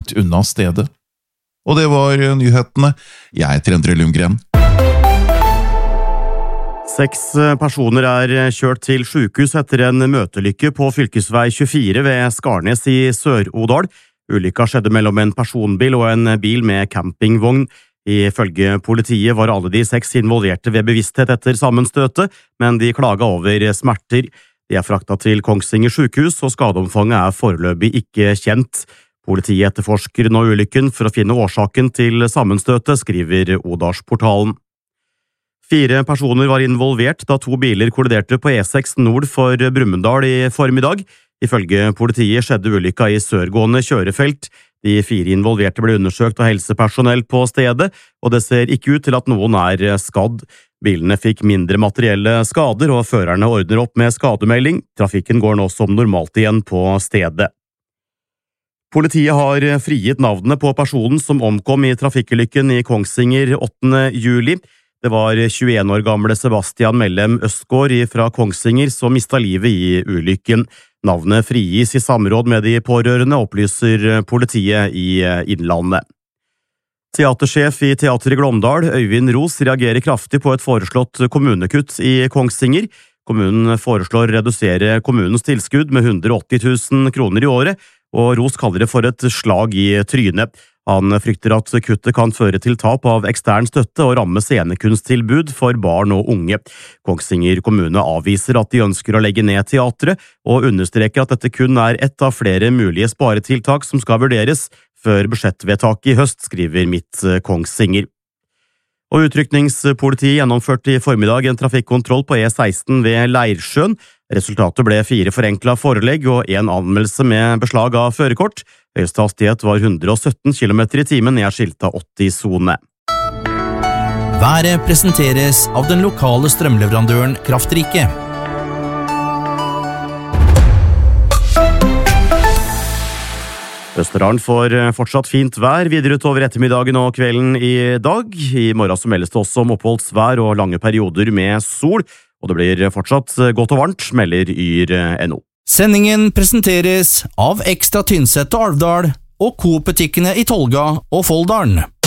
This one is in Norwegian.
langt unna stedet. Og det var nyhetene. Jeg heter Endre Lundgren. 6 personer er kjørt til sykehus etter en møtelykke på fylkesvei 24 ved Skarnes i Sør-Odal. Ulykka skjedde mellom en personbil og en bil med campingvogn. Ifølge politiet var alle de 6 involverte ved bevissthet etter sammenstøtet, men de klaget over smerter. De er fraktet til Kongsvinger sykehus, og skadeomfanget er foreløpig ikke kjent. Politiet etterforsker nå ulykken for å finne årsaken til sammenstøtet, skriver Odalsportalen. 4 personer var involvert da 2 biler kolliderte på E6 nord for Brumunddal i formiddag. Ifølge politiet skjedde ulykka i sørgående kjørefelt. De 4 involverte ble undersøkt av helsepersonell på stedet, og det ser ikke ut til at noen er skadd. Bilene fikk mindre materielle skader, og førerne ordner opp med skademelding. Trafikken går nå som normalt igjen på stedet. Politiet har frigitt navnene på personen som omkom i trafikkulykken i Kongsvinger 8. juli. Det var 21 år gamle Sebastian Mellem Østgård fra Kongsvinger som mistet livet i ulykken. Navnet frigis i samråd med de pårørende, opplyser politiet i Innlandet. Teatersjef i Teater i Glåmdal, Øyvind Ros, reagerer kraftig på et foreslått kommunekutt i Kongsvinger. Kommunen foreslår å redusere kommunens tilskudd med 180 000 kroner i året, og Ros kaller det for et slag i trynet. Han frykter at kuttet kan føre til tap av ekstern støtte og ramme scenekunsttilbud for barn og unge. Kongsvinger kommune avviser at de ønsker å legge ned teatret, og understreker at dette kun er ett av flere mulige sparetiltak som skal vurderes før budsjettvedtaket i høst, skriver Midt Kongsvinger. Og utrykningspolitiet gjennomførte i formiddag en trafikkontroll på E16 ved Leirsjøen. Resultatet ble 4 forenklet forelegg og 1 anmeldelse med beslag av førerkort. Høyeste hastighet var 117 km i timen i skilta 80-sone. Været presenteres av den lokale strømleverandøren Kraftrike. Østerdalen får fortsatt fint vær videre utover ettermiddagen og kvelden i dag. I morgen så meldes det også om oppholdsvær og lange perioder med sol, og det blir fortsatt godt og varmt, melder Yr.no. Sendingen presenteres av Ekstra Tynset og Alvdal og Coop-butikkene i Tolga og Folldalen.